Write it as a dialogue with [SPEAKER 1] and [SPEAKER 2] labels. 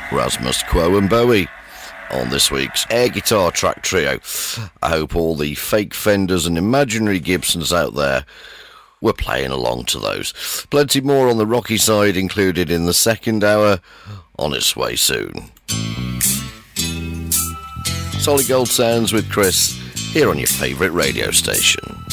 [SPEAKER 1] Rasmus Quo and Bowie on this week's air guitar track trio. I hope all the fake Fenders and imaginary Gibsons out there were playing along to those. Plenty more on the rocky side included in the second hour, on its way soon. Solid Gold Sounds with Chris here on your favourite radio station.